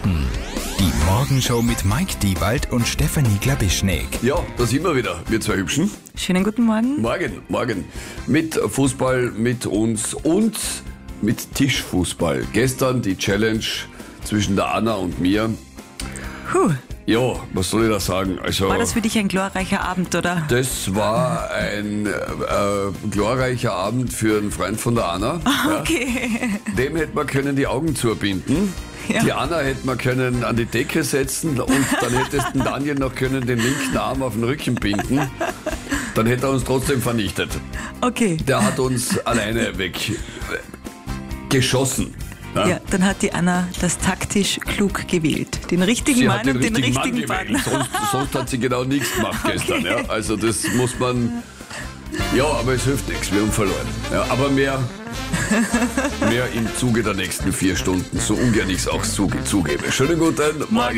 Stunden. Die Morgenshow mit Mike Diewald und Stefanie Glabischnik. Ja, da sind wir wieder, wir zwei Hübschen. Schönen guten Morgen. Morgen. Mit Fußball, mit uns und mit Tischfußball. Gestern die Challenge zwischen der Anna und mir. Ja, was soll ich da sagen? Also, War das für dich ein glorreicher Abend, oder? das war ein glorreicher Abend für einen Freund von der Anna. Okay. Ja. Dem hätte man können die Augen zubinden. Ja. Die Anna hätte man können an die Decke setzen und dann hättest den Daniel noch können den linken Arm auf den Rücken binden. Dann hätte er uns trotzdem vernichtet. Okay. Der hat uns alleine weggeschossen. Ja, dann hat die Anna das taktisch klug gewählt. Den richtigen Sie Mann hat den und den richtigen Mann richtigen gewählt. Partner. Sonst hat sie genau nichts gemacht gestern. Okay. Ja. Also das muss man... Ja, aber es hilft nichts, wir haben verloren. Ja, aber mehr im Zuge der nächsten 4 Stunden, so ungern ich es auch zugebe. Schönen guten Morgen.